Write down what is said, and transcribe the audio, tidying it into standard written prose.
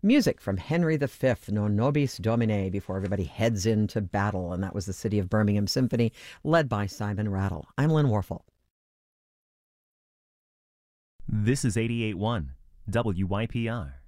Music from Henry V, Non Nobis Domine, before everybody heads into battle. And that was the City of Birmingham Symphony, led by Simon Rattle. I'm Lynn Warfel. This is 88.1 WYPR.